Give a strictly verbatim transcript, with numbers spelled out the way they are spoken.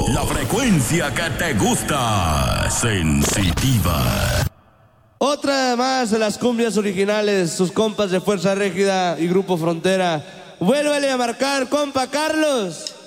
La frecuencia que te gusta. Sensitiva. Otra más de las cumbias originales, sus compas de Fuerza Régida y Grupo Frontera. Vuélvele a marcar, compa Carlos.